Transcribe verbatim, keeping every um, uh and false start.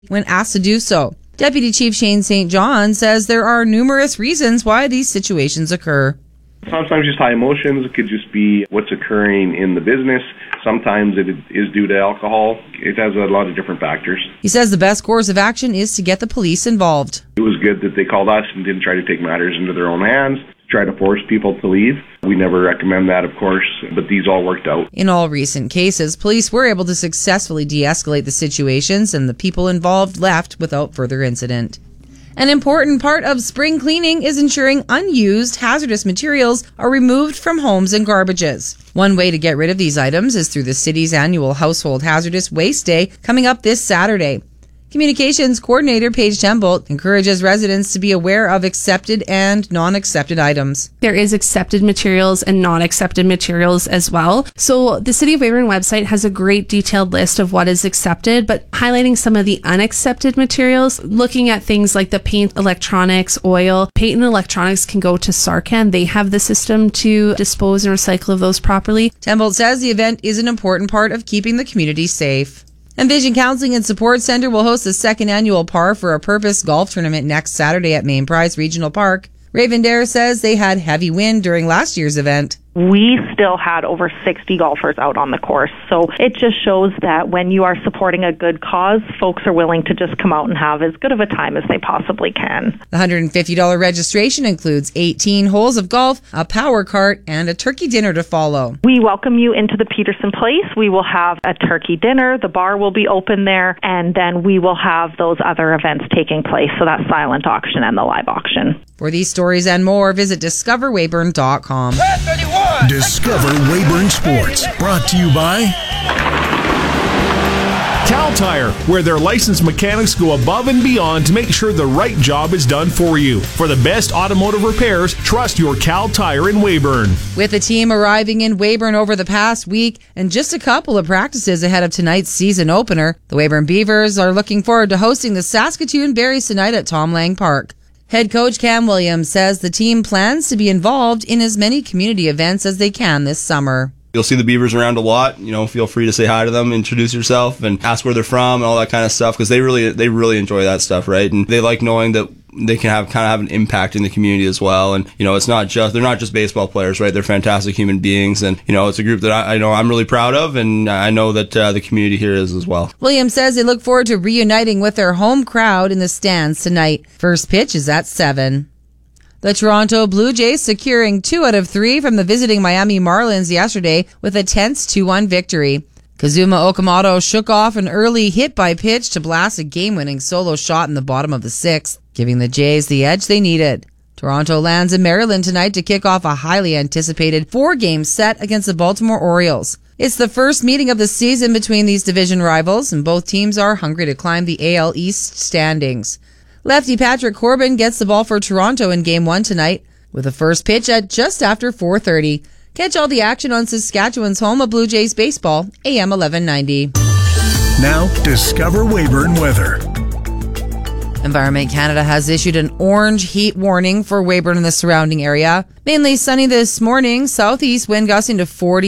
when asked to do so. Deputy Chief Shane Saint John says there are numerous reasons why these situations occur. Sometimes just high emotions. It could just be what's occurring in the business. Sometimes it is due to alcohol. It has a lot of different factors. He says the best course of action is to get the police involved. It was good that they called us and didn't try to take matters into their own hands, try to force people to leave. We never recommend that, of course, but these all worked out. In all recent cases, police were able to successfully de-escalate the situations and the people involved left without further incident. An important part of spring cleaning is ensuring unused hazardous materials are removed from homes and garbages. One way to get rid of these items is through the city's annual Household Hazardous Waste Day coming up this Saturday. Communications Coordinator Paige Tembolt encourages residents to be aware of accepted and non-accepted items. There is accepted materials and non-accepted materials as well. So the City of Weyburn website has a great detailed list of what is accepted, but highlighting some of the unaccepted materials, looking at things like the paint, electronics, oil. Paint and electronics can go to Sarcan. They have the system to dispose and recycle of those properly. Tembolt says the event is an important part of keeping the community safe. Envision Counseling and Support Center will host the second annual Par for a Purpose golf tournament next Saturday at Main Prize Regional Park. Raven Dare says they had heavy wind during last year's event. We still had over sixty golfers out on the course. So it just shows that when you are supporting a good cause, folks are willing to just come out and have as good of a time as they possibly can. The one hundred fifty dollars registration includes eighteen holes of golf, a power cart, and a turkey dinner to follow. We welcome you into the Peterson Place. We will have a turkey dinner. The bar will be open there. And then we will have those other events taking place. So that silent auction and the live auction. For these stories and more, visit discover weyburn dot com. Discover Weyburn Sports, brought to you by Cal Tire, where their licensed mechanics go above and beyond to make sure the right job is done for you. For the best automotive repairs, trust your Cal Tire in Weyburn. With the team arriving in Weyburn over the past week and just a couple of practices ahead of tonight's season opener, the Weyburn Beavers are looking forward to hosting the Saskatoon Berries tonight at Tom Lang Park. Head coach Cam Williams says the team plans to be involved in as many community events as they can this summer. You'll see the Beavers around a lot. You know, feel free to say hi to them, introduce yourself, and ask where they're from and all that kind of stuff, because they really they really enjoy that stuff, right? And they like knowing that they can have kind of have an impact in the community as well. And you know, it's not just they're not just baseball players, right? They're fantastic human beings, and you know, it's a group that I, I know I'm really proud of, and I know that uh, the community here is as well. Williams says they look forward to reuniting with their home crowd in the stands tonight. First pitch is at seven. The Toronto Blue Jays securing two out of three from the visiting Miami Marlins yesterday with a tense two one victory. Kazuma Okamoto shook off an early hit-by-pitch to blast a game-winning solo shot in the bottom of the sixth, giving the Jays the edge they needed. Toronto lands in Maryland tonight to kick off a highly anticipated four-game set against the Baltimore Orioles. It's the first meeting of the season between these division rivals, and both teams are hungry to climb the A L East standings. Lefty Patrick Corbin gets the ball for Toronto in Game one tonight, with the first pitch at just after four thirty. Catch all the action on Saskatchewan's home of Blue Jays baseball, A M eleven ninety. Now, Discover Weyburn weather. Environment Canada has issued an orange heat warning for Weyburn and the surrounding area. Mainly sunny this morning, southeast wind gusting to forty